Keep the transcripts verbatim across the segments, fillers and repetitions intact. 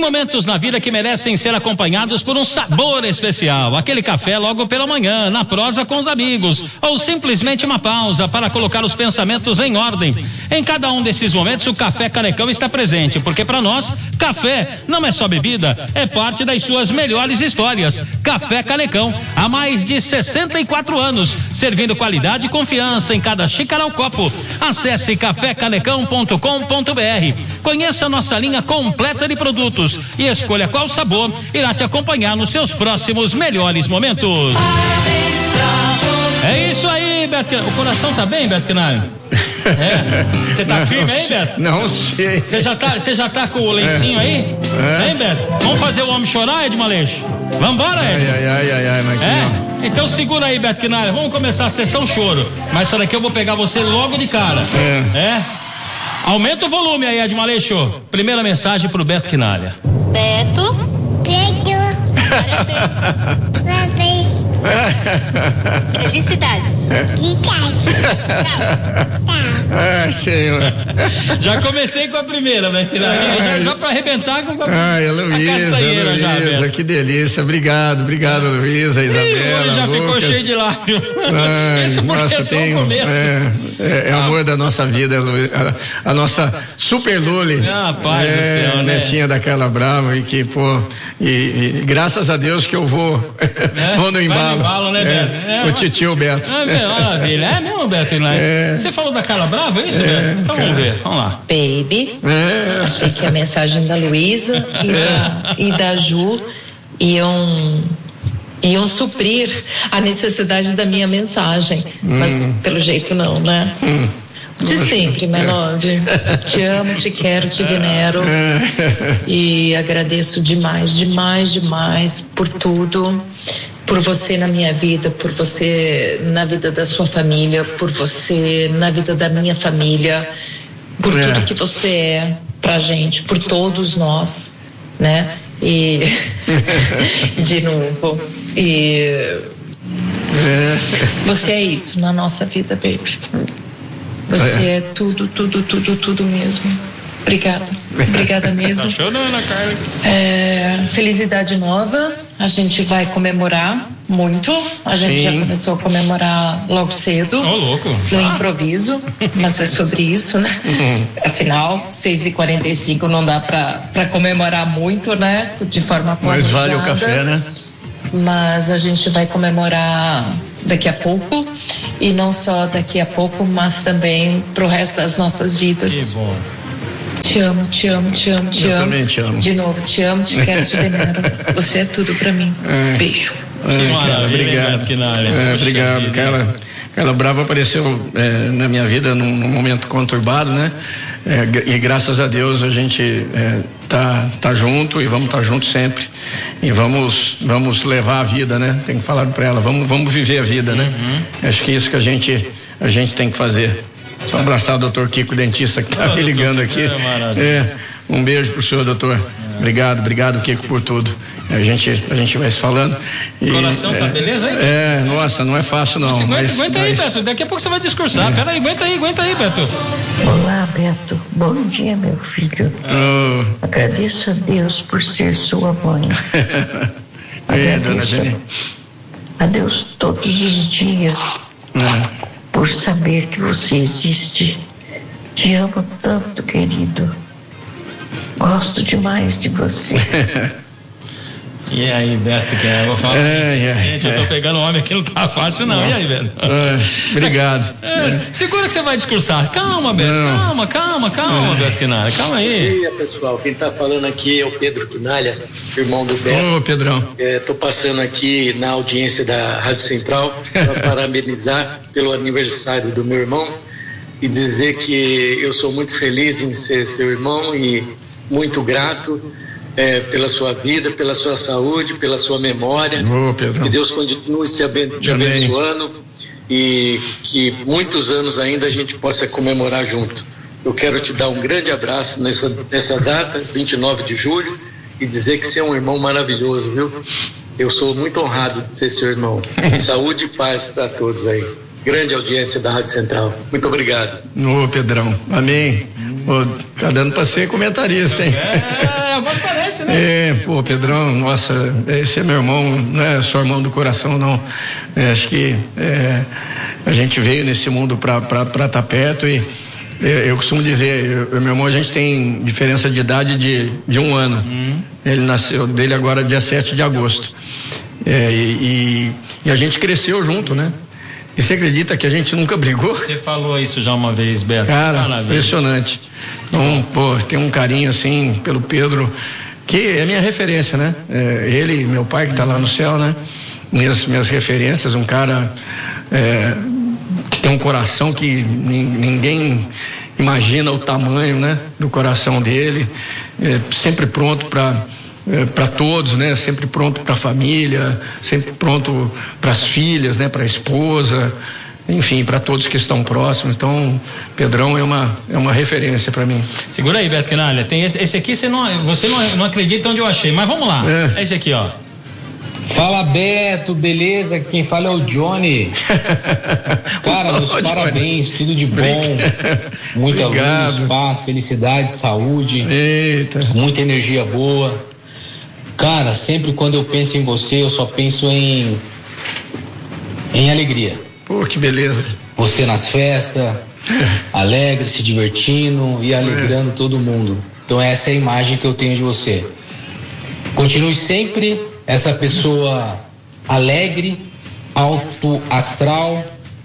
momentos na vida que merecem ser acompanhados por um sabor especial. Aquele café logo pela manhã, na prosa com os amigos, ou simplesmente uma pausa para colocar os pensamentos em ordem. Em cada um desses momentos, o Café Canecão está presente, porque para nós, café não é só bebida, é parte das suas melhores histórias. Café Canecão, há mais de sessenta e quatro anos, servindo qualidade e confiança em cada xícara ao copo. Acesse café canecão ponto com ponto br. Conheça a nossa linha completa de produtos e escolha qual sabor irá te acompanhar nos seus próximos melhores momentos. É isso aí, Beto. O coração tá bem, Beto Quinalha? É. Você tá firme aí, Beto? Não sei. Você já tá, você já tá com o lencinho é. aí? É. Hein, Beto? Vamos fazer o homem chorar, Ed Maleixo? Vambora, Ed? Ai, ai, ai, ai, Marquinhos. É? Então segura aí, Beto Quinalha. Vamos começar a sessão choro. Mas essa daqui eu vou pegar você logo de cara. É. É? Aumenta o volume aí, Ed Maleixo. Primeira mensagem pro Beto Quinalha. Beto. Beto. Parabéns. Felicidades. Felicidades. Ai, Senhor. Já comecei com a primeira, Beto Quinalha. Ai, só pra arrebentar com a, ai, a Luísa, castanheira já, Beto. Que delícia. Obrigado, obrigado, Luísa, Isabela. Ih, já Lucas. Ficou cheio de lábios. Ai, Isso porque nossa, é só tem, o começo. É, é, é ah. amor da nossa vida, a, a nossa super Luli. Ah, pai é, do céu, né? Netinha daquela brava e que, pô, e, e graças a Deus que eu vou, é? vou no embalo. Vai no embalo, né, Beto? É, é, o titio Beto. É, maravilha. É mesmo, Beto? É. Você falou da Carla Brava, é isso, é, Beto? Então cara. vamos ver, vamos lá. Baby, é. achei que a mensagem da Luísa e, da, e da Ju iam... iam suprir a necessidade da minha mensagem, hum. mas pelo jeito não, né? Hum. De sempre, my love. Te amo, te quero, te venero e agradeço demais, demais, demais por tudo, por você na minha vida, por você na vida da sua família, por você na vida da minha família, por é. tudo que você é pra gente, por todos nós, né? E de novo, e você é isso na nossa vida, baby. Você é, é tudo, tudo, tudo, tudo mesmo. Obrigada. Obrigada mesmo. Tá chorando, Carla. É, felicidade nova. A gente vai comemorar muito. A gente Sim. já começou a comemorar logo cedo. Ô, louco. No ah. improviso. Mas é sobre isso, né? Uhum. Afinal, seis e quarenta e cinco não dá pra, pra comemorar muito, né? De forma planejada. Mas vale o café, né? Mas a gente vai comemorar daqui a pouco, e não só daqui a pouco, mas também pro resto das nossas vidas. Que bom. Te amo, te amo, te amo, te Eu amo. também te amo. De novo, te amo, te quero, te venero. Você é tudo pra mim. É. Beijo. É, cara, obrigado. É, obrigado, Carla. Carla Brava apareceu é, na minha vida num, num momento conturbado, né? É, e graças a Deus a gente é, tá, tá junto e vamos estar tá junto sempre. E vamos, vamos levar a vida, né? Tem que falar para ela, vamos, vamos viver a vida, né? Uhum. Acho que é isso que a gente, a gente tem que fazer. Só um abraçar o doutor Kiko, dentista, que está me ligando aqui. É, um beijo pro senhor, doutor. É. Obrigado, obrigado, Kiko, por tudo. A gente, a gente vai se falando. O coração é, tá beleza aí? É, nossa, não é fácil não. Você aguenta, mas, aguenta mas... aí, Beto. Daqui a pouco você vai discursar. É. Peraí, aguenta aí, aguenta aí, Beto. Olá, Beto. Bom dia, meu filho. Oh. Agradeço a Deus por ser sua mãe. Agradeço é, a Deus todos os dias. É. Por saber que você existe. Te amo tanto, querido. Gosto demais de você. E aí, Beto, que é? Eu vou falar. É, é, gente, é. eu tô pegando um homem aqui, não tá fácil, não. Nossa. E aí, Beto? É, obrigado. É, é. Segura que você vai discursar. Calma, Beto. Não. Calma, calma, calma, é. Beto Quinalha. Calma aí. Bom dia, pessoal. Quem tá falando aqui é o Pedro Quinalha, irmão do Beto. Ô, Pedrão. É, tô passando aqui na audiência da Rádio Central para parabenizar pelo aniversário do meu irmão e dizer que eu sou muito feliz em ser seu irmão e muito grato. É, pela sua vida, pela sua saúde, pela sua memória. Oh, que Deus continue te abençoando e que muitos anos ainda a gente possa comemorar junto. Eu quero te dar um grande abraço nessa, nessa data, vinte e nove de julho, e dizer que você é um irmão maravilhoso, viu? Eu sou muito honrado de ser seu irmão. Saúde e paz para todos aí. Grande audiência da Rádio Central. Muito obrigado. Ô, Pedrão. Amém. Pô, tá dando pra ser comentarista, hein? É, a voz parece, né? É, pô, Pedrão, nossa, esse é meu irmão, não é só irmão do coração, não. É, acho que é, a gente veio nesse mundo pra estar perto e eu, eu costumo dizer, eu, meu irmão, a gente tem diferença de idade de, de um ano. Hum. Ele nasceu dele agora dia sete de agosto. É, e, e a gente cresceu junto, né? E você acredita que a gente nunca brigou? Você falou isso já uma vez, Beto. Cara, Maravilha. Impressionante. Então, pô, tem um carinho assim pelo Pedro, que é minha referência, né? É, ele, meu pai que está lá no céu, né? Minhas, minhas referências, um cara é, que tem um coração que ninguém imagina o tamanho, né? Do coração dele, é, sempre pronto para É, para todos, né? Sempre pronto para a família, sempre pronto para as filhas, né? Para a esposa, enfim, para todos que estão próximos. Então, Pedrão é uma é uma referência para mim. Segura aí, Beto Quinalha. Tem esse, esse aqui, você não você não, não acredita onde eu achei, mas vamos lá. É, é esse aqui, ó. Fala, Beto, beleza? Quem fala é o Johnny. Cara, meus oh, parabéns, Johnny. Tudo de bom. Muita Obrigado. Luz, paz, felicidade, saúde. Eita. Muita energia boa. Cara, sempre quando eu penso em você, eu só penso em em alegria. Pô, que beleza. Você nas festas, alegre, se divertindo e alegrando é. todo mundo. Então essa é a imagem que eu tenho de você. Continue sempre essa pessoa alegre, alto astral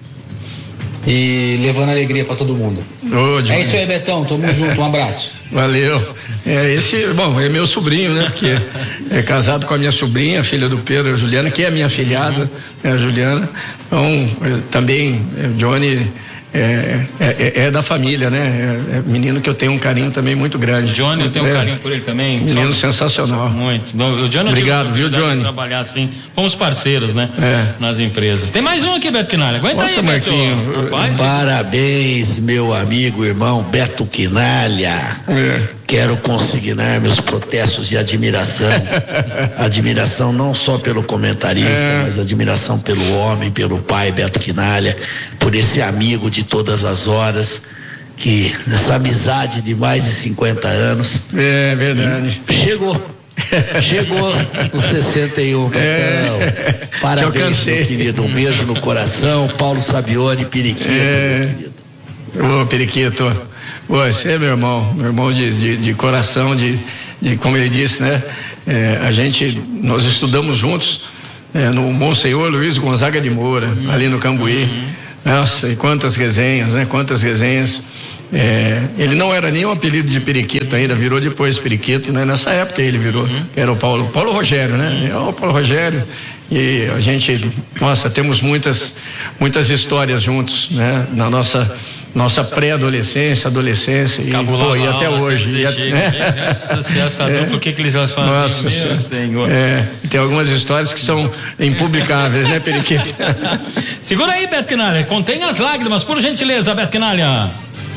e levando alegria para todo mundo. Ô, é isso aí, Betão, tamo junto, um abraço. Valeu. É, esse, bom, é meu sobrinho, né? Que é, é casado com a minha sobrinha, filha do Pedro, a Juliana, que é minha filhada, né, a Juliana. Então, também, é, Johnny é, é, é da família, né? É, é menino que eu tenho um carinho também muito grande. Johnny, eu tenho é, um carinho por ele também. Menino só... sensacional. Muito. O Johnny, Obrigado, viu, Johnny? Trabalhar assim, fomos parceiros, né? É. Nas empresas. Tem mais um aqui, Beto Quinalha. Aguenta Nossa, aí, Marquinho. Rapaz, Parabéns, meu amigo, irmão Beto Quinalha. É. Quero consignar meus protestos de admiração. Admiração não só pelo comentarista, é. mas admiração pelo homem, pelo pai Beto Quinalha, por esse amigo de todas as horas, que essa amizade de mais de cinquenta anos. É verdade. Chegou. Chegou com sessenta e um. É. Parabéns, meu querido. Um beijo no coração. Paulo Savione, Periquito. É. Meu querido. Ô, Periquito. Pô, esse é meu irmão, meu irmão de, de, de coração, de, de, como ele disse, né? É, a gente, nós estudamos juntos é, no Monsenhor Luiz Gonzaga de Moura, uhum. ali no Cambuí. Uhum. Nossa, e quantas resenhas, né? Quantas resenhas. É, ele não era nem um apelido de Periquito ainda, virou depois Periquito, né? Nessa época ele virou, uhum. era o Paulo, Paulo Rogério, né? É o Paulo Rogério. E a gente, nossa, temos muitas, muitas histórias juntos, né? Na nossa, nossa pré-adolescência, adolescência e, pô, e até hoje. E até, né? Nossa, essa é. dupla, o que que eles fazem? Nossa, meu Senhor. É, tem algumas histórias que são impublicáveis, né, Periquito? Segura aí, Beto Quinalha, contém as lágrimas, por gentileza, Beto Quinalha.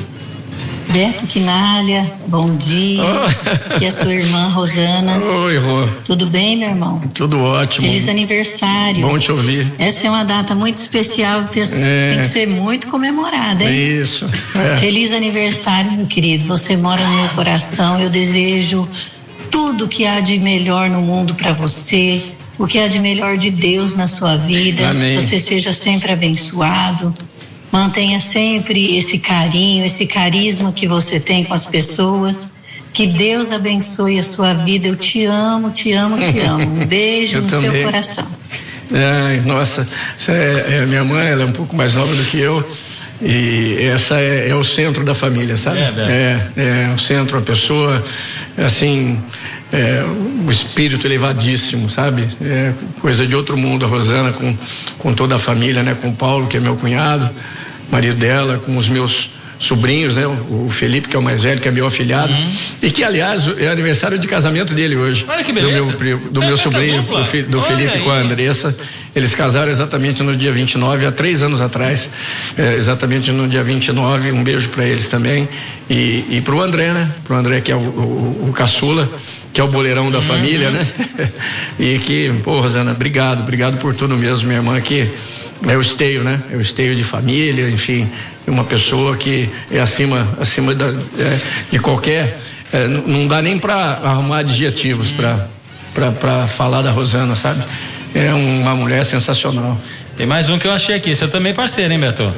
Beto Quinalha, bom dia. Oh. Aqui é a sua irmã Rosana. Oi, Rô. Tudo bem, meu irmão? Tudo ótimo. Feliz aniversário. Bom te ouvir. Essa é uma data muito especial, é. tem que ser muito comemorada, hein? Isso. É. Feliz aniversário, meu querido. Você mora no meu coração. Eu desejo tudo que há de melhor no mundo para você, o que há de melhor de Deus na sua vida. Amém. Você seja sempre abençoado. Mantenha sempre esse carinho, esse carisma que você tem com as pessoas. Que Deus abençoe a sua vida. Eu te amo, te amo, te amo. Um beijo no também. Seu coração. É, nossa, essa é, é, minha mãe, ela é um pouco mais nova do que eu. E essa é, é o centro da família, sabe? É, é, é o centro, a pessoa, assim, é, o espírito elevadíssimo, sabe? É coisa de outro mundo. A Rosana com, com toda a família, né? Com o Paulo, que é meu cunhado, marido dela, com os meus sobrinhos, né? O, o Felipe, que é o mais velho, que é meu afilhado, uhum. e que, aliás, é aniversário de casamento dele hoje. Olha que beleza. Do meu, do meu sobrinho, do, fi, do Felipe com a Andressa. Eles casaram exatamente no dia vinte e nove, há três anos atrás, é, exatamente no dia vinte e nove. Um beijo para eles também. E, e pro André, né? Pro André, que é o, o, o caçula, que é o boleirão da uhum. família, né? E que, pô, Rosana, obrigado, obrigado por tudo mesmo, minha irmã, que é o esteio, né? É o esteio de família, enfim, uma pessoa que é acima, acima da, é, de qualquer, é, não dá nem para arrumar adjetivos para para falar da Rosana, sabe? É uma mulher sensacional. Tem mais um que eu achei aqui, você também é parceiro, hein, Beto?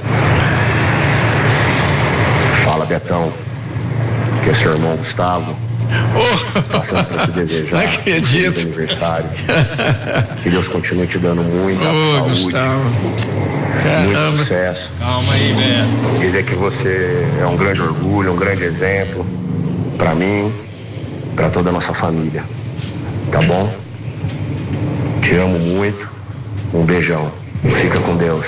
Fala, Betão, que é seu irmão Gustavo. Oh, passando para te desejar não acredito. feliz aniversário. Que Deus continue te dando muita oh, saúde, Gustavo. muito Caramba. sucesso. Calma aí, Beto. Dizer que você é um grande orgulho, um grande exemplo para mim, para toda a nossa família. Tá bom? Te amo muito. Um beijão. Fica com Deus.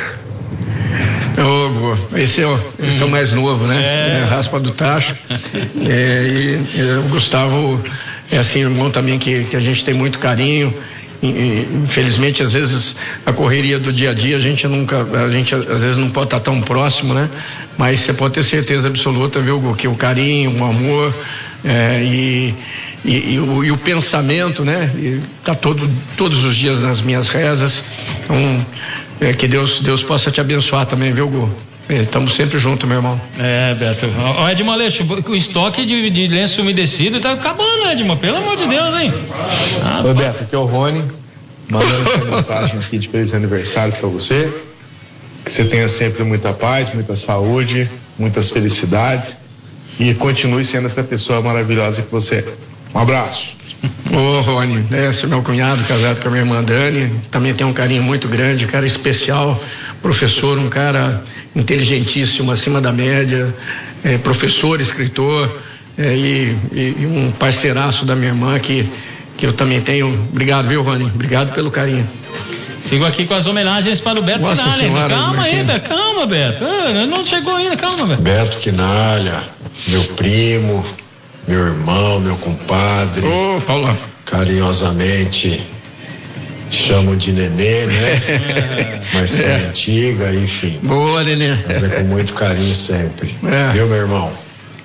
Ô, Gu, esse é o, esse hum. é o mais novo, né? É. É, raspa do tacho. É, e, e o Gustavo é assim, irmão também que, que a gente tem muito carinho. E, e, infelizmente, às vezes, a correria do dia a dia, a gente nunca, a gente às vezes não pode estar tão próximo, né? Mas você pode ter certeza absoluta, viu, Gu, que o carinho, o amor é, e, e, e, o, e o pensamento, né? E tá todo, todos os dias nas minhas rezas. Então, é, que Deus, Deus possa te abençoar também, viu, Gu? Estamos sempre juntos, meu irmão. É, Beto. Ó, Edmar Aleixo, o estoque de, de lenço umedecido tá acabando, né, Edmar? Pelo amor de Deus, hein? Ah, Oi, Beto, aqui é o Rony, mandando essa mensagem aqui de feliz aniversário pra você. Que você tenha sempre muita paz, muita saúde, muitas felicidades e continue sendo essa pessoa maravilhosa que você é. Um abraço. Ô, oh, Rony, esse é meu cunhado, casado com a minha irmã Dani, também tem um carinho muito grande, cara especial, professor, um cara inteligentíssimo, acima da média, é, professor, escritor, é, e, e, e um parceiraço da minha irmã que, que eu também tenho. Obrigado, viu, Rony? Obrigado pelo carinho. Sigo aqui com as homenagens para o Beto Nossa Quinalha. Senhora, calma aí, Beto, calma, Beto. Ah, não chegou ainda, calma, Beto. Beto Quinalha, meu primo, meu irmão, meu compadre. Ô, oh, Paulo. Carinhosamente chamo de Nenê, né? Mas sou é. antiga, enfim. Boa, Nenê. Mas é com muito carinho sempre. É. Viu, meu irmão?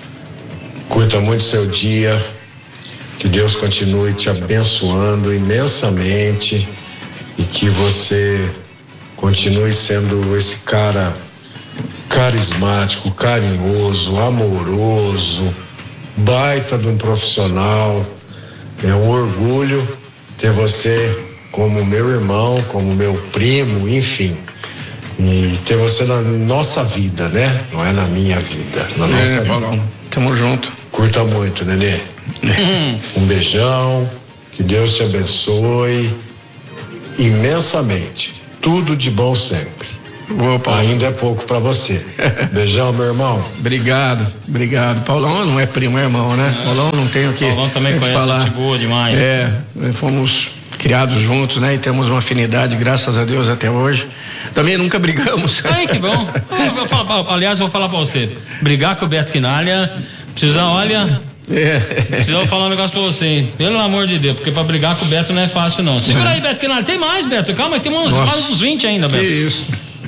Curta muito seu dia. Que Deus continue te abençoando imensamente e que você continue sendo esse cara carismático, carinhoso, amoroso, baita de um profissional. É um orgulho ter você como meu irmão, como meu primo, enfim. E ter você na nossa vida, né? Não é na minha vida, na nossa é, vida. Paulão, tamo junto. Curta muito, Nenê. Um beijão, que Deus te abençoe imensamente. Tudo de bom sempre. Opa. Ainda é pouco pra você. Beijão, meu irmão. Obrigado, obrigado. Paulão não é primo, é irmão, né? Nossa. Paulão não tem o que Paulão também conhece, falar. Gente boa demais. É, fomos criados juntos, né? E temos uma afinidade, graças a Deus, até hoje. Também nunca brigamos. Ai, que bom. Eu vou falar, aliás, eu vou falar pra você. Brigar com o Beto Quinalha, precisa, olha... É. Preciso falar um negócio pra você, hein? Pelo amor de Deus, porque pra brigar com o Beto não é fácil, não. Segura aí, Beto Quinalha. Tem mais, Beto. Calma, tem uns mais uns vinte ainda, Beto. Que isso.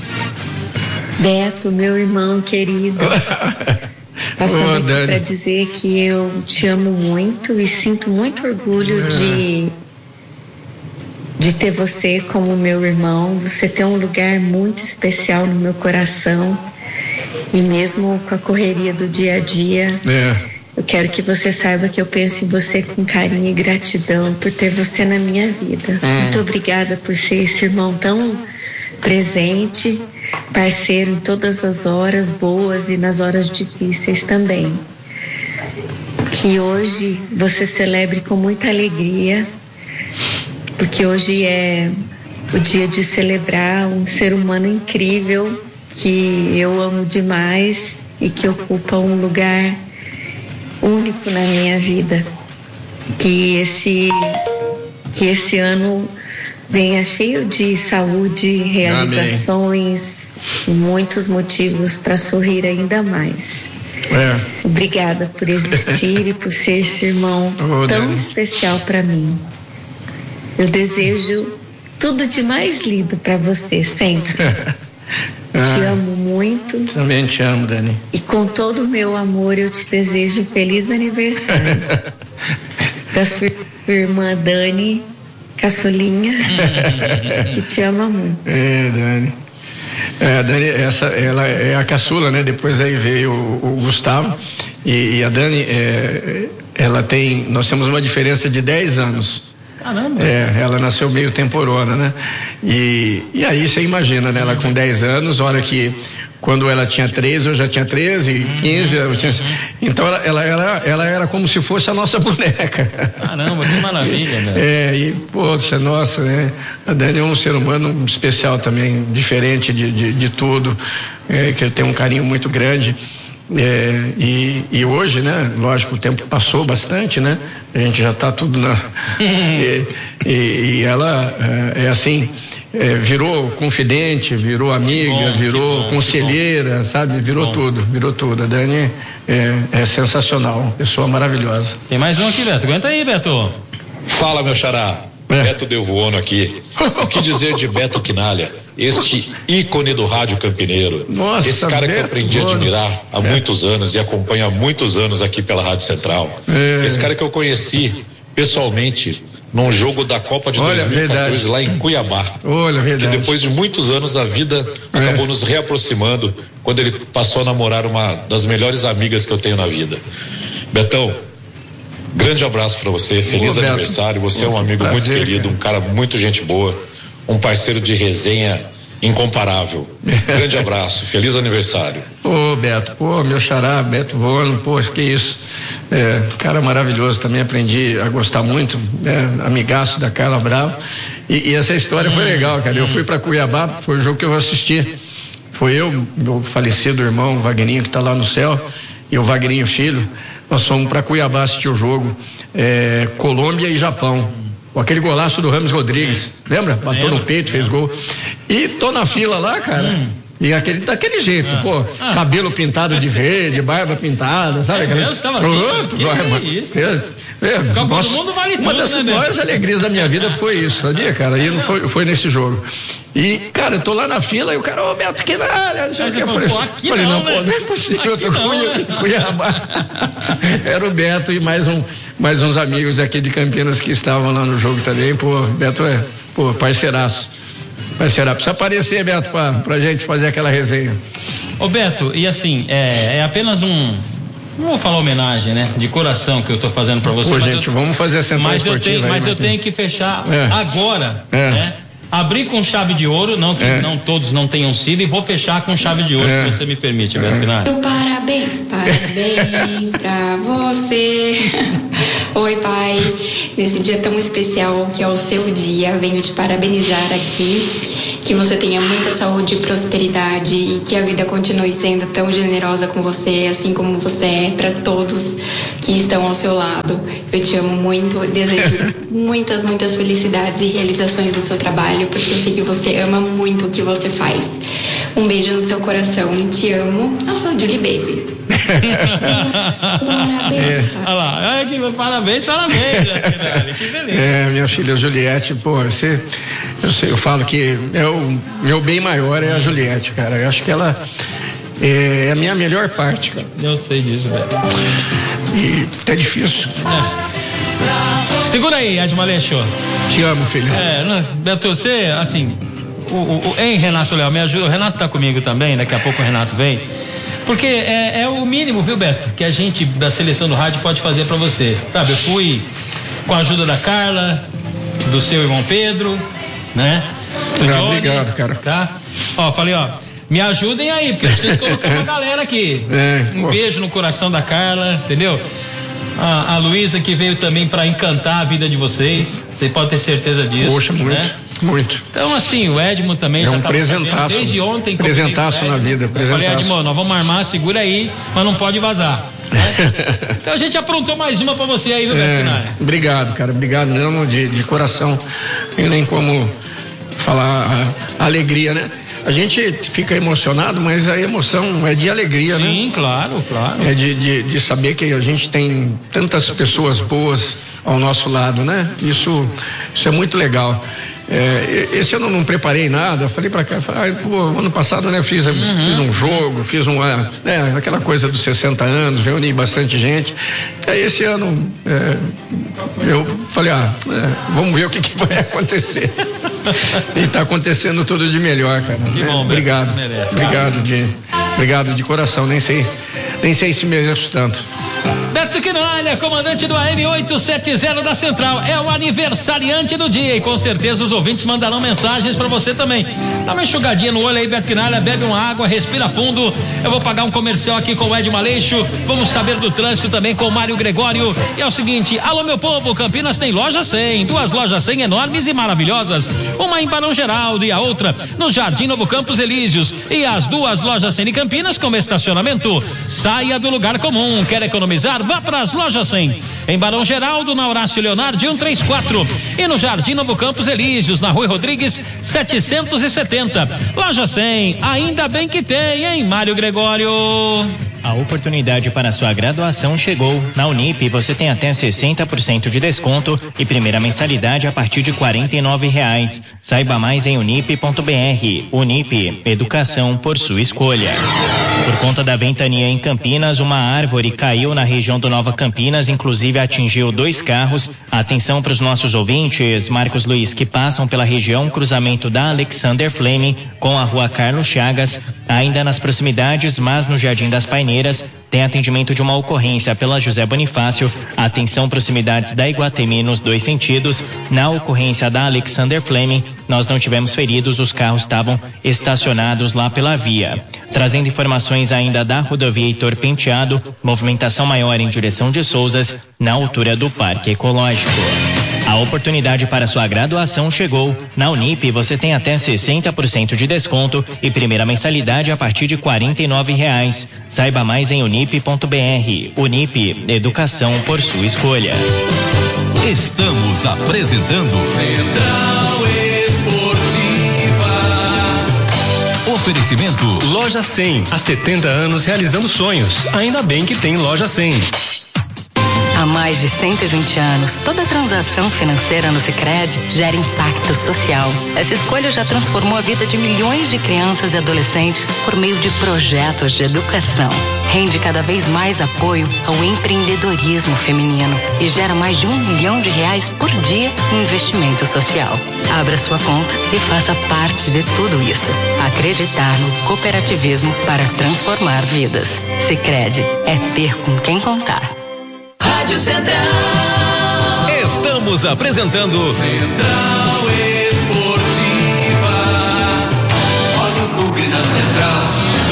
Beto, meu irmão querido, passando oh, aqui para dizer que eu te amo muito e sinto muito orgulho é. de de ter você como meu irmão. Você tem um lugar muito especial no meu coração e mesmo com a correria do dia a dia, é. eu quero que você saiba que eu penso em você com carinho e gratidão por ter você na minha vida. Hum. Muito obrigada por ser esse irmão tão presente, parceiro em todas as horas boas e nas horas difíceis também. Que hoje você celebre com muita alegria, porque hoje é o dia de celebrar um ser humano incrível que eu amo demais e que ocupa um lugar único na minha vida. Que esse, que esse ano venha cheio de saúde, realizações, Amém. Muitos motivos para sorrir ainda mais. É. Obrigada por existir e por ser esse irmão oh, tão Deus. especial para mim. Eu desejo tudo de mais lindo para você sempre. Ah, te amo muito. Também te amo, Dani. E com todo o meu amor eu te desejo feliz aniversário. Da sua irmã Dani, caçulinha, que te ama muito. É, Dani. É, a Dani, essa, ela é a caçula, né? Depois aí veio o, o Gustavo e, e a Dani, é, ela tem, nós temos uma diferença de dez anos. Caramba. É, ela nasceu meio temporona, né? E, e aí você imagina, né? Ela com dez anos, olha que quando ela tinha treze, eu já tinha treze, quinze, eu tinha... Então ela, ela, ela, ela era como se fosse a nossa boneca. Caramba, que maravilha, né? É, e, poxa, nossa, né? A Dani é um ser humano especial também, diferente de, de, de tudo, é, que ele tem um carinho muito grande. É, e, e hoje, né, lógico, o tempo passou bastante, né, a gente já está tudo na e, e, e ela é, é assim, é, virou confidente, virou amiga, bom, virou bom, conselheira, sabe, virou bom. tudo, virou tudo. A Dani é, é sensacional, uma pessoa maravilhosa. Tem mais um aqui, Beto, aguenta aí, Beto. Fala, meu xará. É. Beto Delvuono aqui. O que dizer de Beto Quinalha? Este ícone do rádio campineiro. Nossa, esse cara Beto, que eu aprendi a admirar há é. muitos anos e acompanho há muitos anos aqui pela Rádio Central. É. Esse cara que eu conheci pessoalmente num jogo da Copa de Olha, dois mil e quatorze verdade. lá em Cuiabá. Olha, verdade. Que depois de muitos anos a vida é. acabou nos reaproximando quando ele passou a namorar uma das melhores amigas que eu tenho na vida. Betão, grande abraço para você, feliz Ô, aniversário, você Ô, é um amigo prazer, muito querido, cara. um cara muito gente boa, um parceiro de resenha incomparável. Grande abraço, feliz aniversário. Ô Beto, pô, meu xará, Beto Voano, pô, que isso, é, cara maravilhoso, também aprendi a gostar muito, é, amigaço da Carla Bravo, e, e essa história foi legal, cara, eu fui para Cuiabá, foi o jogo que eu assisti, foi eu, meu falecido irmão, o Wagninho, que tá lá no céu, e o Wagninho filho, nós fomos para Cuiabá assistir o jogo, é, Colômbia e Japão, com aquele golaço do Ramos Rodrigues, lembra? Bateu lembra, no peito, fez gol. E tô na fila lá, cara, hum. e aquele, daquele jeito, ah. pô, ah. cabelo pintado de verde, barba pintada, sabe? É aquela... mesmo? Tava assim, Pronto, que vai, é isso? É, é, nossa, mundo vale uma tudo, das né, maiores mesmo? alegrias da minha vida foi isso, sabia, cara? E não foi, foi nesse jogo. E, cara, eu tô lá na fila e o cara, ô Beto, que nada, não sei o que. Eu falei, aqui falei, não, não, né? pô, não é possível, aqui eu tô não, com né? Cuiabá. Era o Beto e mais, um, mais uns amigos aqui de Campinas que estavam lá no jogo também. Pô, Beto é, pô, parceiraço. Parceiraço. Precisa aparecer, Beto, pra, pra gente fazer aquela resenha. Ô Beto, e assim, é, é apenas um... Não vou falar homenagem, né? De coração que eu tô fazendo pra você. Pô, gente, eu, vamos fazer a central mas esportiva. Eu tenho, aí, mas eu tenho que fechar é. agora, é. né? Abrir com chave de ouro, não que é. não todos não tenham sido, e vou fechar com chave de ouro, é. se você me permite, Beto Quinalha. Parabéns, parabéns pra você. Oi, pai. Nesse dia tão especial que é o seu dia, venho te parabenizar aqui. Que você tenha muita saúde e prosperidade e que a vida continue sendo tão generosa com você, assim como você é para todos que estão ao seu lado. Eu te amo muito, desejo muitas, muitas felicidades e realizações no seu trabalho, porque eu sei que você ama muito o que você faz. Um beijo no seu coração, te amo. Eu sou Julie Baby. Parabéns. É. Olha lá, olha que parabéns, parabéns, né? Que beleza. É, minha filha Juliette, pô, você, eu, sei, eu falo que é o meu bem maior é a Juliette, cara. Eu acho que ela é a minha melhor parte, cara. Eu sei disso, velho. E tá difícil. É. Segura aí, Admaleixo. Te amo, filho. É, Beto, você, assim, o, o, o, hein, Renato Léo, me ajuda. O Renato tá comigo também, daqui a pouco o Renato vem. Porque é, é o mínimo, viu, Beto, que a gente da seleção do rádio pode fazer pra você. Sabe, eu fui com a ajuda da Carla, do seu irmão Pedro, né? Do Não, Johnny, obrigado, cara. Tá? Ó, falei, ó, me ajudem aí, porque eu preciso colocar uma galera aqui. É, um pô. beijo no coração da Carla, entendeu? A, a Luísa que veio também pra encantar a vida de vocês. Você pode ter certeza disso. Poxa, muito. Né? Muito. Então, assim, o Edmo também é já um tá presentaço. Desde ontem. Presentaço na vida. Eu presentaço. falei, Edmo, nós vamos armar, segura aí, mas não pode vazar. Né? Então a gente aprontou mais uma pra você aí, viu, Beto Quinalha? É, obrigado, cara. Obrigado mesmo, de, de coração. Não tem nem como falar a, a alegria, né? A gente fica emocionado, mas a emoção é de alegria, Sim, né? Sim, claro, claro. É de, de, de saber que a gente tem tantas pessoas boas ao nosso lado, né? Isso, isso é muito legal. É, esse ano eu não preparei nada, eu falei pra cá, falei, ah, pô, ano passado, né, fiz, uhum. fiz um jogo, fiz uma, né, aquela coisa dos sessenta anos, reuni bastante gente. Aí esse ano, é, eu falei, ah, é, vamos ver o que, que vai acontecer. E tá acontecendo tudo de melhor, cara. Que bom, é, obrigado, merece, obrigado de, obrigado de coração, nem sei, nem sei se mereço tanto. Beto Quinalha, comandante do A M oitocentos e setenta da Central, é o aniversariante do dia e com certeza os ouvintes mandarão mensagens pra você também. Dá uma enxugadinha no olho aí, Beto Quinalha, bebe uma água, respira fundo. Eu vou pagar um comercial aqui com o Ed Maleixo, vamos saber do trânsito também com o Mário Gregório. E é o seguinte, alô meu povo, Campinas tem loja cem, duas lojas cem enormes e maravilhosas, uma em Barão Geraldo e a outra no Jardim Novo Campos Elíseos, e as duas lojas cem de Campinas com estacionamento. Saia do lugar comum, quer economizar? Vá para as lojas cem, em Barão Geraldo, na Horácio Leonardo cento e trinta e quatro, e no Jardim Novo Campos Elíseos, na Rui Rodrigues setecentos e setenta. Loja cem, ainda bem que tem, hein, Mário Gregório? A oportunidade para sua graduação chegou. Na Unip você tem até sessenta por cento de desconto e primeira mensalidade a partir de quarenta e nove reais. Saiba mais em unip ponto br. Unip, educação por sua escolha. Por conta da ventania em Campinas, uma árvore caiu na região do Nova Campinas, inclusive atingiu dois carros. Atenção para os nossos ouvintes, Marcos Luiz, que passam pela região, cruzamento da Alexander Fleming com a rua Carlos Chagas, ainda nas proximidades, mas no Jardim das Paineiras, tem atendimento de uma ocorrência pela José Bonifácio. Atenção, proximidades da Iguatemi nos dois sentidos. Na ocorrência da Alexander Fleming, nós não tivemos feridos, os carros estavam estacionados lá pela via. Trazendo informações ainda da rodovia Heitor Penteado, movimentação maior em direção de Souzas, na altura do Parque Ecológico. A oportunidade para sua graduação chegou. Na Unip você tem até sessenta por cento de desconto e primeira mensalidade a partir de quarenta e nove reais. Saiba mais em unip ponto br. Unip, educação por sua escolha. Estamos apresentando Central Esportiva. Oferecimento Loja cem, há setenta anos realizando sonhos. Ainda bem que tem Loja cem. Há mais de cento e vinte anos, toda transação financeira no Sicredi gera impacto social. Essa escolha já transformou a vida de milhões de crianças e adolescentes por meio de projetos de educação. Rende cada vez mais apoio ao empreendedorismo feminino e gera mais de um milhão de reais por dia em investimento social. Abra sua conta e faça parte de tudo isso. Acreditar no cooperativismo para transformar vidas. Sicredi é ter com quem contar. Rádio Central. Estamos apresentando Central Esportiva. Olha o bugre na Central.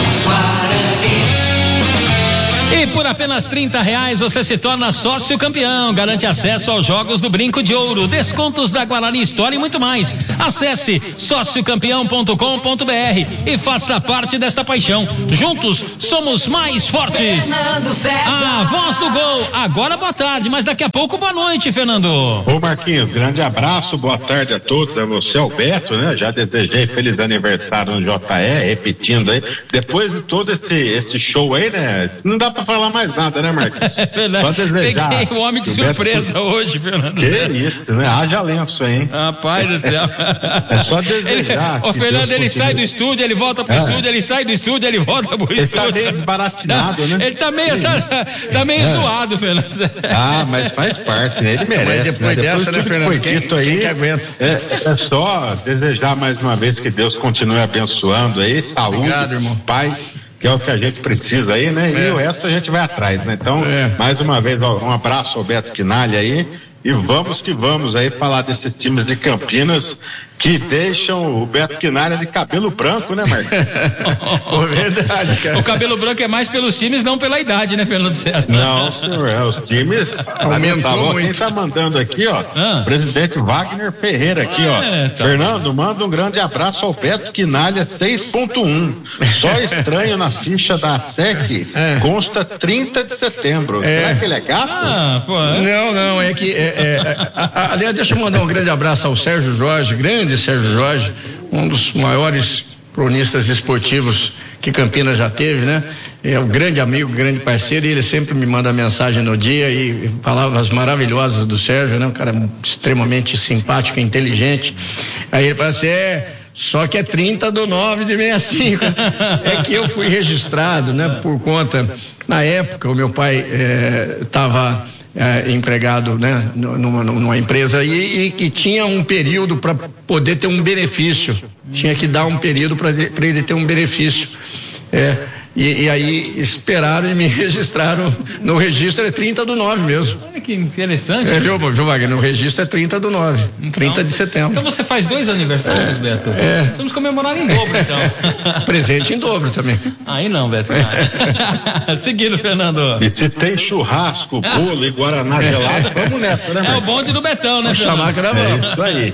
E por apenas trinta reais você se torna sócio campeão. Garante acesso aos jogos do Brinco de Ouro, descontos da Guarani Store e muito mais. Acesse sócio campeão ponto com ponto br e faça parte desta paixão. Juntos somos mais fortes. A voz do gol. Agora boa tarde, mas daqui a pouco boa noite, Fernando. Ô Marquinhos, grande abraço, boa tarde a todos, a você, Alberto, né? Já desejei feliz aniversário no J E, repetindo aí. Depois de todo esse, esse show aí, né? Não dá pra falar mais nada, né, Marcos? Só desejar. Peguei um homem de surpresa Beto... hoje, Fernando. Que isso, né? Haja lenço aí, hein? Rapaz do céu. É só desejar. O Fernando, Deus ele continue. Sai do estúdio, ele volta pro é. estúdio, ele sai do estúdio, ele volta pro ele estúdio. Ele tá meio desbaratinado, né? Ele tá meio, tá meio é. zoado, Fernando. Ah, mas faz parte, né? Ele merece. Mas depois, né? dessa, depois né, Fernando? Foi quem, dito aí, quem que aguenta? É, é só desejar mais uma vez que Deus continue abençoando aí, saúde, Obrigado, irmão. Paz, que é o que a gente precisa aí, né? É. E o resto a gente vai atrás, né? Então, é. mais uma vez, ó, um abraço ao Beto Quinalha aí. E vamos que vamos aí falar desses times de Campinas que deixam o Beto Quinalha de cabelo branco, né, Marcos? oh, verdade, cara. O cabelo branco é mais pelos times, não pela idade, né, Fernando César? Não, senhor, é, os times aumentou muito. Quem tá mandando aqui, ó, ah. presidente Wagner Ferreira aqui, ó. É, tá Fernando, manda um grande abraço ao Beto Quinalha seis ponto um. Só estranho na ficha da S E C, é. consta trinta de setembro. É. Será que ele é gato? Ah, pô, é. Não, não, é que, é, é, a, a, aliás, deixa eu mandar um grande abraço ao Sérgio Jorge, grande de Sérgio Jorge, um dos maiores cronistas esportivos que Campinas já teve, né? É um grande amigo, grande parceiro, e ele sempre me manda mensagem no dia e palavras maravilhosas do Sérgio, né? Um cara extremamente simpático, inteligente. Aí ele falou assim, é, só que é trinta do nove de sessenta e cinco. É que eu fui registrado, né, por conta, na época o meu pai estava é, é, empregado, né, numa, numa empresa e, e, e tinha um período para poder ter um benefício, tinha que dar um período para ele ter um benefício. É, e, e aí esperaram e me registraram no registro, é trinta do nove mesmo. Olha que interessante. É, viu, viu, Wagner? No registro é trinta do nove, então, trinta de setembro. Então você faz dois aniversários, é, Beto? É. Vamos comemorar em dobro, então. Presente em dobro também. Aí não, Beto. Seguindo, Fernando. E se tem churrasco, bolo e guaraná gelado, vamos nessa, né, Marcos? É o bonde do Betão, né, Vamos chamar que era bom. É isso aí.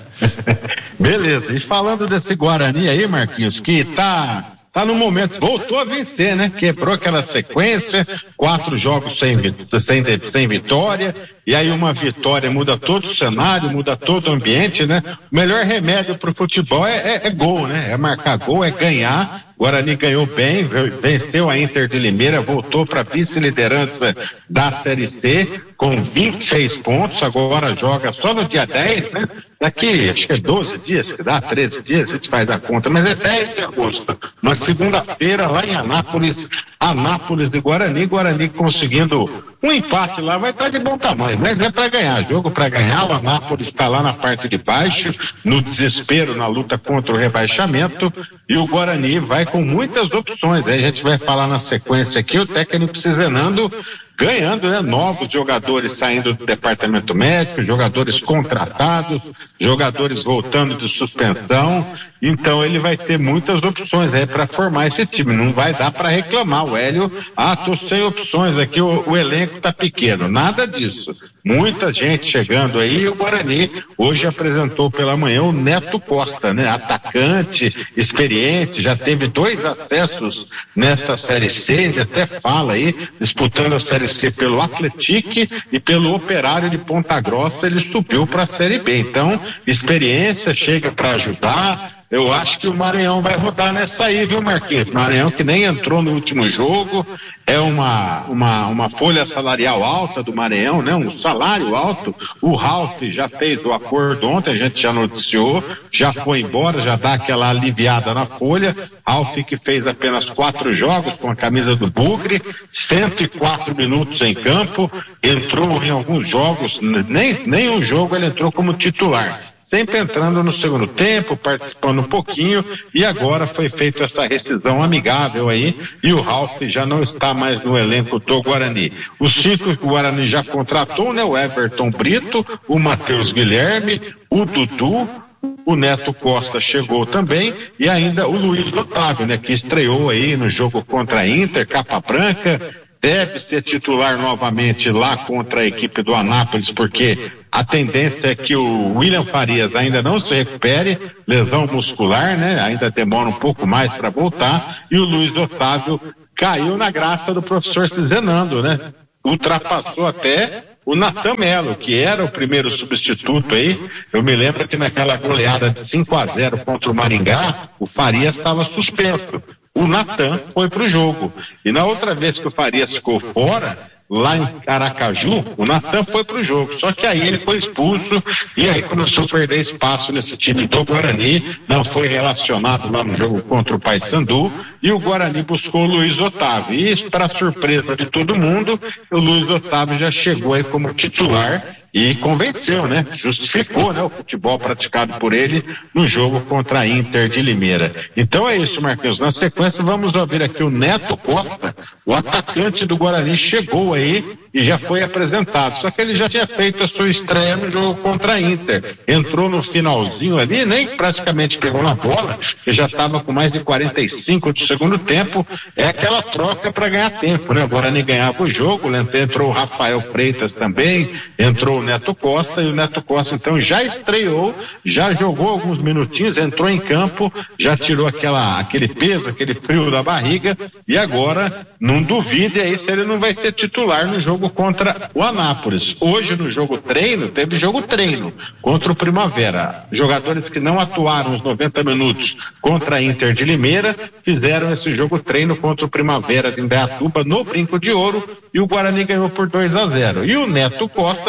É. Beleza, e falando desse Guarani aí, Marquinhos, que tá... Tá no momento, voltou a vencer, né? Quebrou aquela sequência, quatro jogos sem, sem, sem vitória, e aí uma vitória muda todo o cenário, muda todo o ambiente, né? O melhor remédio pro futebol é, é, é gol, né? É marcar gol, é ganhar. Guarani ganhou bem, venceu a Inter de Limeira, voltou para a vice-liderança da Série C com vinte e seis pontos, agora joga só no dia dez, né? Daqui, acho que é doze dias, que dá treze dias, a gente faz a conta, mas é dez de agosto, na segunda-feira lá em Anápolis, Anápolis de Guarani, Guarani conseguindo um empate lá, vai estar de bom tamanho, mas é para ganhar, jogo para ganhar, o Anápolis está lá na parte de baixo, no desespero, na luta contra o rebaixamento, e o Guarani vai com muitas opções, aí a gente vai falar na sequência aqui, o técnico Cizenando ganhando, né? Novos jogadores saindo do departamento médico, jogadores contratados, jogadores voltando de suspensão, então ele vai ter muitas opções aí para formar esse time, não vai dar para reclamar o Hélio, ah, tô sem opções aqui, o, o elenco tá pequeno, nada disso, muita gente chegando aí, e o Guarani hoje apresentou pela manhã o Neto Costa, né? Atacante, experiente, já teve dois acessos nesta Série C, ele até fala aí, disputando a Série C pelo Atletique e pelo Operário de Ponta Grossa, ele subiu para a Série B, então experiência chega para ajudar. Eu acho que o Maranhão vai rodar nessa aí, viu, Marquinhos? Maranhão que nem entrou no último jogo, é uma, uma, uma folha salarial alta do Maranhão, né? Um salário alto. O Ralf já fez o acordo ontem, a gente já noticiou, já foi embora, já dá aquela aliviada na folha. Ralf que fez apenas quatro jogos com a camisa do Bugre, cento e quatro minutos em campo, entrou em alguns jogos, nem, nem um jogo ele entrou como titular. Sempre entrando no segundo tempo, participando um pouquinho, e agora foi feita essa rescisão amigável aí, e o Ralf já não está mais no elenco do Guarani. Os cinco que o Guarani já contratou, né? O Everton Brito, o Matheus Guilherme, o Dudu, o Neto Costa chegou também, e ainda o Luiz Otávio, né? Que estreou aí no jogo contra a Inter, capa branca, deve ser titular novamente lá contra a equipe do Anápolis, porque a tendência é que o William Farias ainda não se recupere, lesão muscular, né? Ainda demora um pouco mais para voltar, e o Luiz Otávio caiu na graça do professor Cizenando, né? Ultrapassou até o Natan Melo, que era o primeiro substituto aí. Eu me lembro que naquela goleada de cinco a zero contra o Maringá, o Farias estava suspenso. O Natan foi pro jogo. E na outra vez que o Farias ficou fora, lá em Aracaju, o Natan foi pro jogo. Só que aí ele foi expulso e aí começou a perder espaço nesse time do Guarani. Não foi relacionado lá no jogo contra o Paysandu. E o Guarani buscou o Luiz Otávio. E para surpresa de todo mundo, o Luiz Otávio já chegou aí como titular. E convenceu, né? Justificou, né? O futebol praticado por ele no jogo contra a Inter de Limeira. Então é isso, Marquinhos. Na sequência vamos ouvir aqui o Neto Costa, o atacante do Guarani, chegou aí e já foi apresentado. Só que ele já tinha feito a sua estreia no jogo contra a Inter. Entrou no finalzinho ali, nem praticamente pegou na bola, que já estava com mais de quarenta e cinco do segundo tempo. É aquela troca para ganhar tempo, né? O Guarani ganhava o jogo, entrou o Rafael Freitas também, entrou o Neto Costa, e o Neto Costa então já estreou, já jogou alguns minutinhos, entrou em campo, já tirou aquela, aquele peso, aquele frio da barriga, e agora não duvide aí se ele não vai ser titular no jogo contra o Anápolis. Hoje no jogo treino, teve jogo treino contra o Primavera. Jogadores que não atuaram os noventa minutos contra a Inter de Limeira fizeram esse jogo treino contra o Primavera de Indaiatuba no Brinco de Ouro, e o Guarani ganhou por dois a zero. E o Neto Costa fez um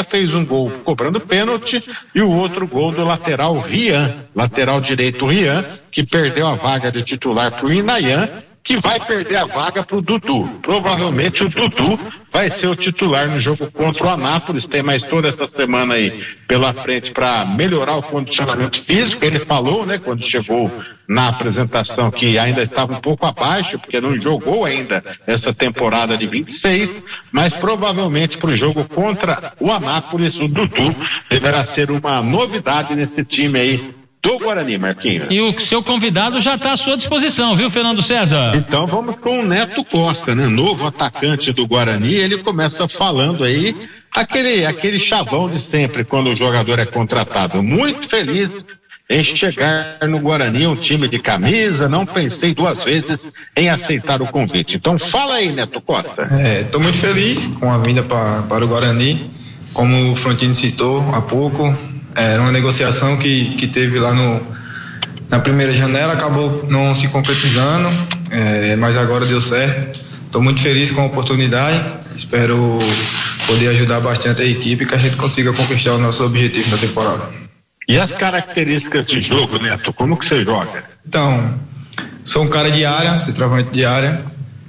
um gol cobrando pênalti e o outro gol do lateral Rian, lateral direito Rian, que perdeu a vaga de titular para o Inayan, que vai perder a vaga para o Dudu. Provavelmente o Dudu vai ser o titular no jogo contra o Anápolis. Tem mais toda essa semana aí pela frente para melhorar o condicionamento físico. Ele falou, né, quando chegou na apresentação, que ainda estava um pouco abaixo, porque não jogou ainda essa temporada de vinte e seis, mas provavelmente para o jogo contra o Anápolis, o Dudu deverá ser uma novidade nesse time aí do Guarani, Marquinhos. E o seu convidado já está à sua disposição, viu, Fernando César? Então vamos com o Neto Costa, né? Novo atacante do Guarani. Ele começa falando aí aquele, aquele chavão de sempre quando o jogador é contratado. Muito feliz em chegar no Guarani, um time de camisa. Não pensei duas vezes em aceitar o convite. Então fala aí, Neto Costa. Estou é, muito feliz com a vinda pra, para o Guarani. Como o Frontini citou há pouco, era uma negociação que, que teve lá no, na primeira janela, acabou não se concretizando, é, mas agora deu certo. Estou muito feliz com a oportunidade, espero poder ajudar bastante a equipe e que a gente consiga conquistar o nosso objetivo da temporada. E as características de jogo, Neto, como que você joga? Então, sou um cara de área, centroavante de área,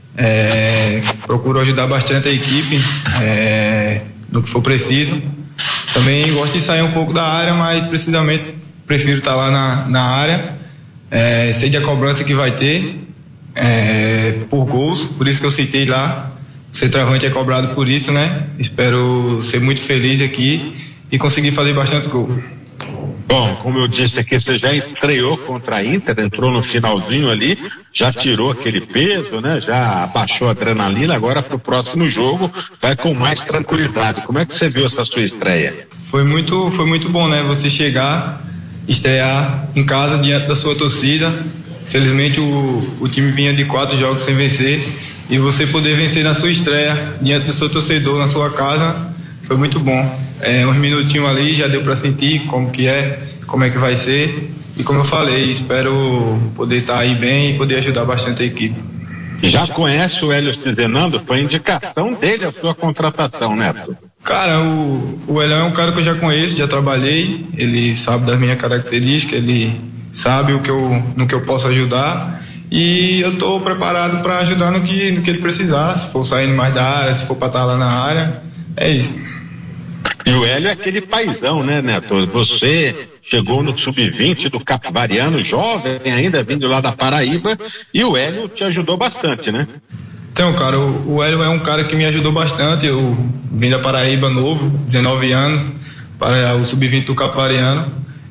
é, procuro ajudar bastante a equipe é, no que for preciso. Também gosto de sair um pouco da área, mas precisamente prefiro estar lá na, na área. É, sei da cobrança que vai ter é, por gols, por isso que eu citei lá. O centroavante é cobrado por isso, né? Espero ser muito feliz aqui e conseguir fazer bastante gols. Bom, como eu disse aqui, você já estreou contra a Inter, entrou no finalzinho ali, já tirou aquele peso, né? Já abaixou a adrenalina, agora para o próximo jogo vai com mais tranquilidade. Como é que você viu essa sua estreia? Foi muito, foi muito bom, né? Você chegar, estrear em casa diante da sua torcida. Felizmente o, o time vinha de quatro jogos sem vencer e você poder vencer na sua estreia diante do seu torcedor na sua casa foi muito bom. É, uns minutinhos ali já deu para sentir como que é, como é que vai ser. E como eu falei, espero poder estar aí bem e poder ajudar bastante a equipe. Já conhece o Hélio Cizenando? Foi indicação dele a sua contratação, Neto? Cara, o, o Hélio é um cara que eu já conheço, já trabalhei. Ele sabe das minhas características, ele sabe o que eu, no que eu posso ajudar. E eu estou preparado para ajudar no que, no que ele precisar. Se for saindo mais da área, se for para estar lá na área, é isso. E o Hélio é aquele paizão, né, Neto? Você chegou no sub vinte do Capivariano, jovem ainda, vindo lá da Paraíba, e o Hélio te ajudou bastante, né? Então, cara, o, o Hélio é um cara que me ajudou bastante. Eu vim da Paraíba novo, dezenove anos, para o sub vinte do Capivariano,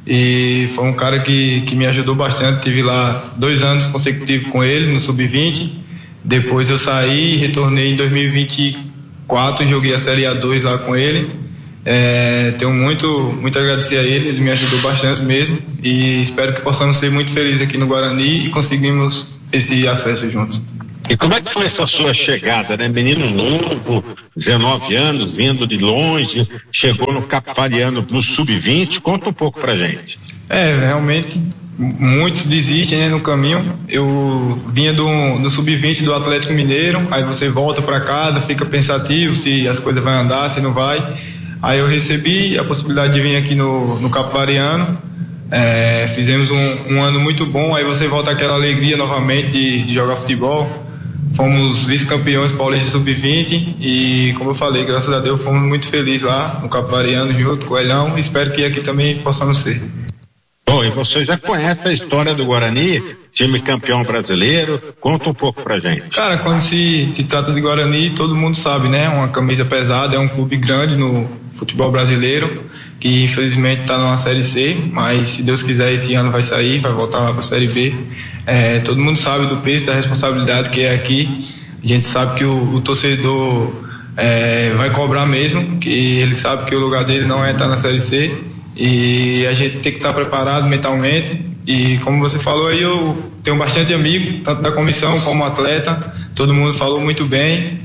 e foi um cara que, que me ajudou bastante. Tive lá dois anos consecutivos com ele no sub vinte, depois eu saí, retornei em dois mil e vinte e quatro, joguei a Série A dois lá com ele. É, tenho muito, muito a agradecer a ele, ele me ajudou bastante mesmo e espero que possamos ser muito felizes aqui no Guarani e conseguimos esse acesso juntos. E como é que foi essa sua chegada, né? Menino novo, dezenove anos, vindo de longe, chegou no Capivariano no sub vinte, conta um pouco pra gente. É, realmente, muitos desistem, né, no caminho. Eu vinha do, do sub vinte do Atlético Mineiro, aí você volta pra casa, fica pensativo se as coisas vão andar, se não vai. Aí eu recebi a possibilidade de vir aqui no, no Capivariano, é, fizemos um, um ano muito bom, aí você volta aquela alegria novamente de, de jogar futebol. Fomos vice-campeões paulistas sub vinte e, como eu falei, graças a Deus fomos muito felizes lá no Capivariano junto com o Elhão, espero que aqui também possamos ser. Bom, e você já conhece a história do Guarani, time campeão brasileiro, conta um pouco pra gente. Cara, quando se, se trata de Guarani, todo mundo sabe, né? Uma camisa pesada, é um clube grande no futebol brasileiro, que infelizmente está numa Série C, mas se Deus quiser esse ano vai sair, vai voltar lá para a Série B. É, todo mundo sabe do peso, da responsabilidade que é aqui. A gente sabe que o, o torcedor é, vai cobrar mesmo, que ele sabe que o lugar dele não é estar na Série C e a gente tem que estar preparado mentalmente. E como você falou aí, eu tenho bastante amigos, tanto da comissão como atleta, todo mundo falou muito bem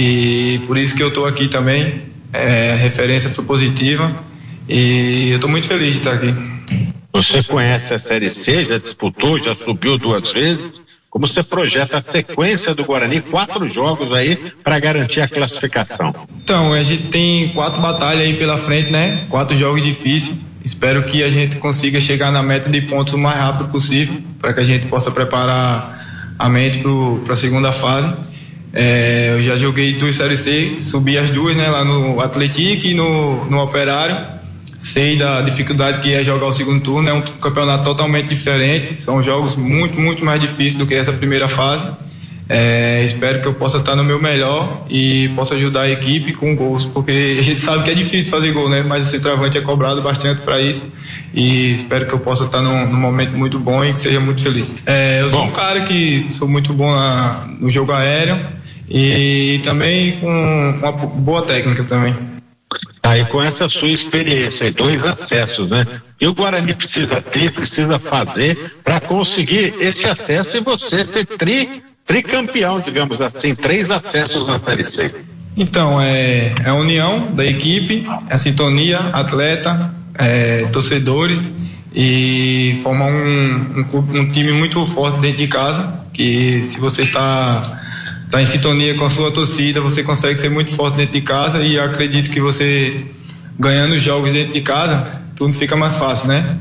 e por isso que eu estou aqui também. É, a referência foi positiva e eu estou muito feliz de estar aqui. Você conhece a Série C, já disputou, já subiu duas vezes, Como você projeta a sequência do Guarani, quatro jogos aí para garantir a classificação? Então, a gente tem quatro batalhas aí pela frente, né? Quatro jogos difíceis. Espero que a gente consiga chegar na meta de pontos o mais rápido possível, para que a gente possa preparar a mente para a segunda fase. É, eu já joguei duas Série C, subi as duas, né? Lá no Atlético e no, no Operário. Sei da dificuldade que é jogar o segundo turno, é um campeonato totalmente diferente, são jogos muito, muito mais difíceis do que essa primeira fase. É, espero que eu possa estar no meu melhor e possa ajudar a equipe com gols, porque a gente sabe que é difícil fazer gol, né? Mas o centroavante é cobrado bastante para isso e espero que eu possa estar num, num momento muito bom e que seja muito feliz. É, eu sou um cara que sou muito bom na, no jogo aéreo e também com uma boa técnica também. Aí com essa sua experiência, dois acessos, né? E o Guarani precisa ter, precisa fazer para conseguir esse acesso e você ser tri, tricampeão, digamos assim, três acessos na Série C. Então, é, é a união da equipe, a sintonia, atleta, é, torcedores e formar um, um, um time muito forte dentro de casa, que se você está tá em sintonia com a sua torcida, você consegue ser muito forte dentro de casa e eu acredito que você ganhando jogos dentro de casa, tudo fica mais fácil, né?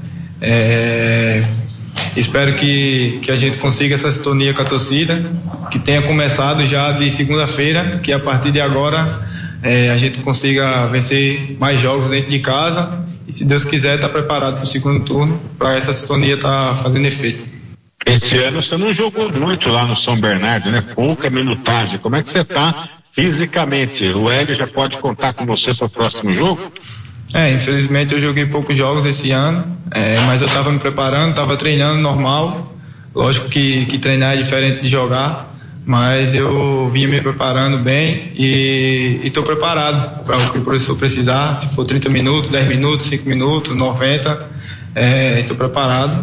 É, espero que, que a gente consiga essa sintonia com a torcida, que tenha começado já de segunda-feira, que a partir de agora é, a gente consiga vencer mais jogos dentro de casa e se Deus quiser estar tá preparado para o segundo turno, para essa sintonia estar tá fazendo efeito. Esse ano você não jogou muito lá no São Bernardo, né? Pouca minutagem. Como é que você está fisicamente? O Hélio já pode contar com você para o próximo jogo? É, infelizmente eu joguei poucos jogos esse ano, é, mas eu estava me preparando, estava treinando normal. Lógico que, que treinar é diferente de jogar, mas eu vinha me preparando bem e estou preparado para o que o professor precisar. Se for trinta minutos, dez minutos, cinco minutos, noventa, estou é, preparado.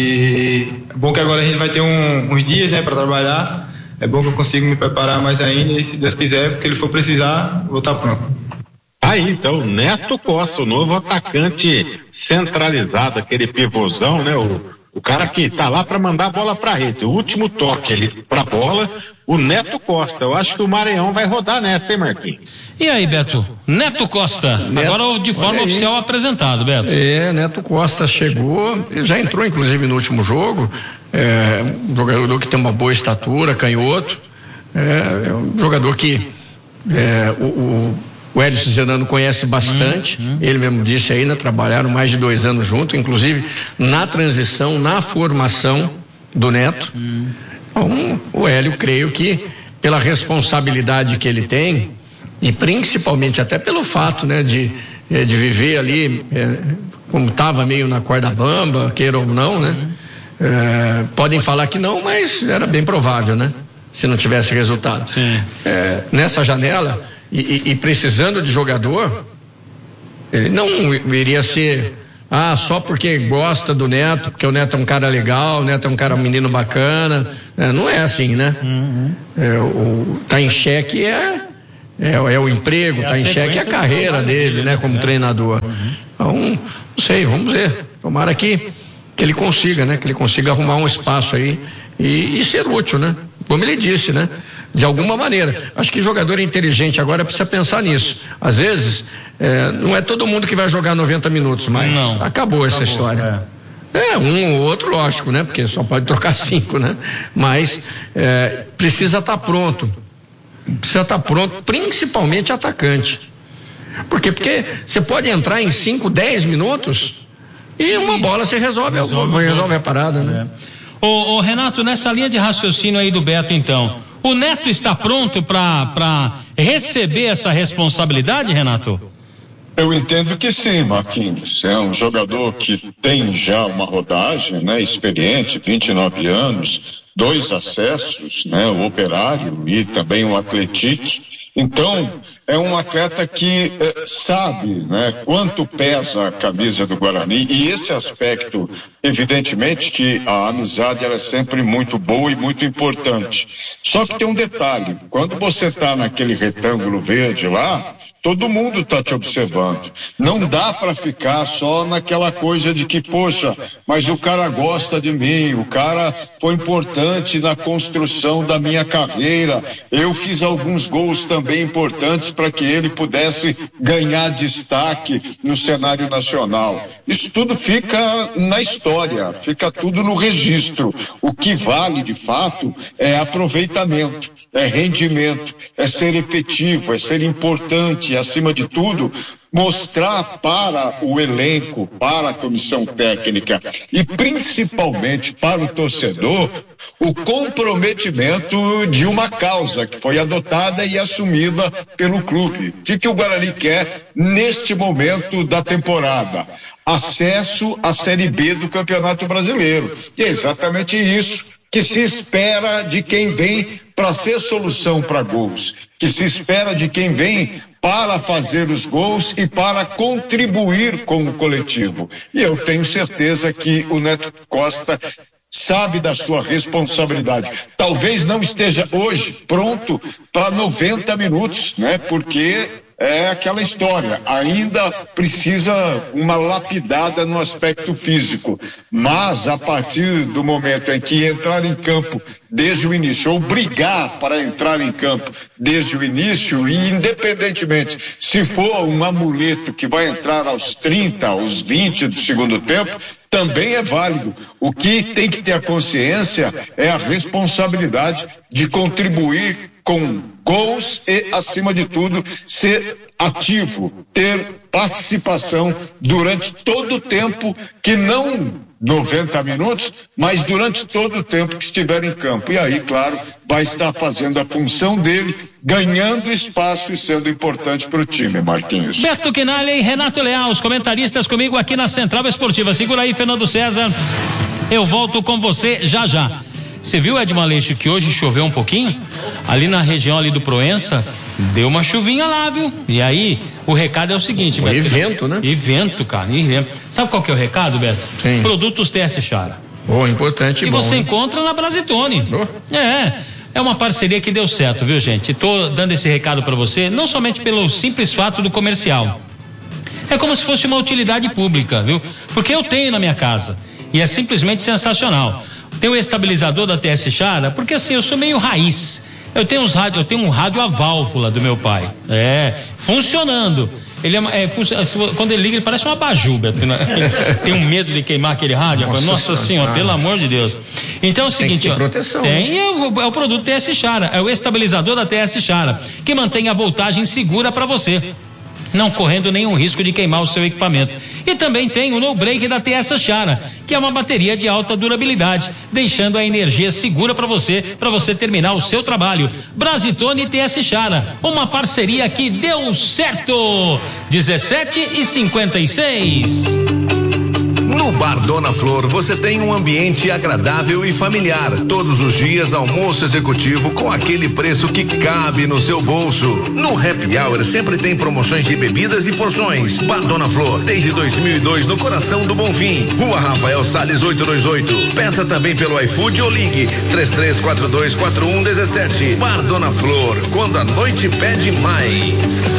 E é bom que agora a gente vai ter um, uns dias, né, para trabalhar. É bom que eu consiga me preparar mais ainda e, se Deus quiser, porque ele for precisar, vou estar pronto. Aí, então, Neto Costa, o novo atacante centralizado, aquele pivôzão, né? O, o cara que tá lá para mandar a bola pra rede. O último toque ali pra bola, o Neto Costa. Eu acho que o Maranhão vai rodar nessa, hein, Marquinhos? E aí, Beto? Neto Costa, Neto, agora de forma oficial apresentado, Beto. É, Neto Costa chegou, já entrou inclusive no último jogo, é um jogador que tem uma boa estatura, canhoto, é, é um jogador que é, o, o O Hélio Zenano conhece bastante, hum, hum. Ele mesmo disse aí, né, trabalharam mais de dois anos juntos, inclusive na transição, na formação do Neto. Hum. Então, o Hélio, creio que pela responsabilidade que ele tem, e principalmente até pelo fato, né, de, de viver ali, é, como estava meio na corda bamba, queira ou não, né, hum. é, podem falar que não, mas era bem provável, né, se não tivesse resultado. É, nessa janela, E, e, e precisando de jogador, ele não iria ser, ah, só porque gosta do Neto, porque o Neto é um cara legal, o Neto é um cara, um menino bacana, é, não é assim, né? Uhum. É, o, tá em xeque é, é, é o emprego, é tá em xeque é a carreira dele, né, como né? treinador. Uhum. Então, não sei, vamos ver, tomara que, que ele consiga, né, que ele consiga arrumar um espaço aí e, e ser útil, né? Como ele disse, né? De alguma maneira. Acho que jogador inteligente agora precisa pensar nisso. Às vezes, é, não é todo mundo que vai jogar noventa minutos, mas não, acabou essa acabou, história. É. é, um ou outro, lógico, né? Porque só pode trocar cinco, né? Mas é, precisa estar pronto. Precisa estar pronto, principalmente atacante. Por quê? Porque você pode entrar em cinco, dez minutos e uma bola você resolve, resolve, resolve a parada, né? É. Ô, ô Renato, nessa linha de raciocínio aí do Beto, então, o Neto está pronto para receber essa responsabilidade, Renato? Eu entendo que sim, Marquinhos. É um jogador que tem já uma rodagem, né, experiente, vinte e nove anos, dois acessos, né, o Operário e também o Atlético. Então, é um atleta que é, sabe, né, quanto pesa a camisa do Guarani, e esse aspecto, evidentemente que a amizade ela é sempre muito boa e muito importante. Só que tem um detalhe, quando você está naquele retângulo verde lá, todo mundo está te observando. Não dá para ficar só naquela coisa de que, poxa, mas o cara gosta de mim, o cara foi importante na construção da minha carreira, eu fiz alguns gols também importantes para que ele pudesse ganhar destaque no cenário nacional. Isso tudo fica na história, fica tudo no registro. O que vale, de fato, é aproveitamento, é rendimento, é ser efetivo, é ser importante e, acima de tudo, mostrar para o elenco, para a comissão técnica e principalmente para o torcedor o comprometimento de uma causa que foi adotada e assumida pelo clube. O que, que o Guarani quer neste momento da temporada? Acesso à Série B do Campeonato Brasileiro. E é exatamente isso que se espera de quem vem para ser solução para gols, que se espera de quem vem para fazer os gols e para contribuir com o coletivo. E eu tenho certeza que o Neto Costa sabe da sua responsabilidade. Talvez não esteja hoje pronto para noventa minutos, né? Porque é aquela história, ainda precisa uma lapidada no aspecto físico, mas a partir do momento em que entrar em campo desde o início, ou brigar para entrar em campo desde o início, e independentemente se for um amuleto que vai entrar aos trinta, aos vinte do segundo tempo, também é válido. O que tem que ter a consciência é a responsabilidade de contribuir com gols e, acima de tudo, ser ativo, ter participação durante todo o tempo, que não noventa minutos, mas durante todo o tempo que estiver em campo. E aí, claro, vai estar fazendo a função dele, ganhando espaço e sendo importante para o time, Marquinhos. Beto Quinalha e Renato Leal, os comentaristas comigo aqui na Central Esportiva. Segura aí, Fernando César. Eu volto com você já já. Você viu, Edmar Aleixo, que hoje choveu um pouquinho? Ali na região ali do Proença, deu uma chuvinha lá, viu? E aí, o recado é o seguinte, Beto. E vento, né? E vento, cara, e vento. Sabe qual que é o recado, Beto? Sim. Produtos T S Chara. Oh, importante e E bom, você né? encontra na Brasitone. Oh. É, é uma parceria que deu certo, viu, gente? Tô dando esse recado para você, não somente pelo simples fato do comercial. É como se fosse uma utilidade pública, viu? Porque eu tenho na minha casa e é simplesmente sensacional. Tem o estabilizador da T S Chara, porque assim, eu sou meio raiz. Eu tenho uns rádio, eu tenho um rádio a válvula do meu pai. É, funcionando. Ele é, é, quando ele liga, ele parece uma abajur, Beto. Tem um medo de queimar aquele rádio. Nossa, Nossa senhora, pelo amor de Deus. Então é o seguinte, tem que ter proteção, ó, tem, é o, é o produto T S Chara, é o estabilizador da T S Chara, que mantém a voltagem segura para você, não correndo nenhum risco de queimar o seu equipamento. E também tem o No Break da T S Chara, que é uma bateria de alta durabilidade, deixando a energia segura para você, para você terminar o seu trabalho. Brasitone e T S Chara, uma parceria que deu certo. dezessete e cinquenta e seis. No Bar Dona Flor você tem um ambiente agradável e familiar. Todos os dias almoço executivo com aquele preço que cabe no seu bolso. No Happy Hour sempre tem promoções de bebidas e porções. Bar Dona Flor, desde dois mil e dois no coração do Bonfim. Rua Rafael Salles oitocentos e vinte e oito. Peça também pelo iFood ou ligue três três quatro dois quatro um um sete. Bar Dona Flor, quando a noite pede mais.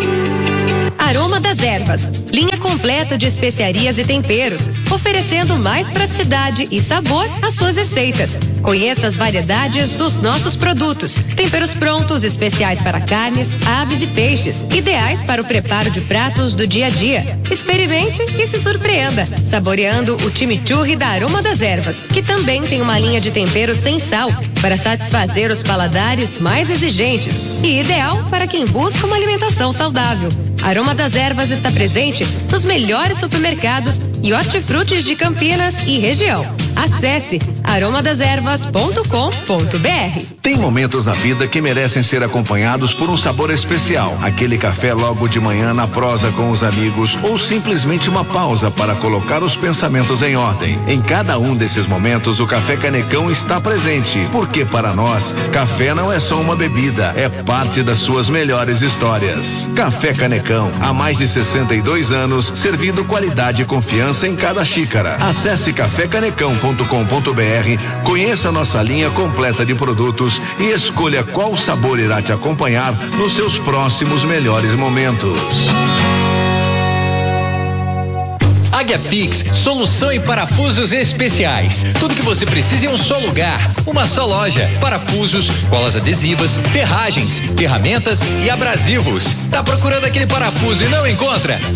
Aroma das Ervas, linha completa de especiarias e temperos, oferecendo mais praticidade e sabor às suas receitas. Conheça as variedades dos nossos produtos. Temperos prontos, especiais para carnes, aves e peixes, ideais para o preparo de pratos do dia a dia. Experimente e se surpreenda, saboreando o chimichurri da Aroma das Ervas, que também tem uma linha de temperos sem sal, para satisfazer os paladares mais exigentes e ideal para quem busca uma alimentação saudável. Aroma das Ervas está presente nos melhores supermercados e hortifrutis de Campinas e região. Acesse aroma das ervas ponto com ponto br. Tem momentos na vida que merecem ser acompanhados por um sabor especial. Aquele café logo de manhã na prosa com os amigos ou simplesmente uma pausa para colocar os pensamentos em ordem. Em cada um desses momentos, o Café Canecão está presente, porque para nós, café não é só uma bebida, é parte das suas melhores histórias. Café Canecão, há mais de sessenta e dois anos, servindo qualidade e confiança em cada xícara. Acesse café canecão ponto com ponto br, conheça nossa linha completa de produtos e escolha qual sabor irá te acompanhar nos seus próximos melhores momentos. Águia Fix, solução em parafusos especiais. Tudo que você precisa em um só lugar, uma só loja. Parafusos, colas adesivas, ferragens, ferramentas e abrasivos. Tá procurando aquele parafuso e não encontra?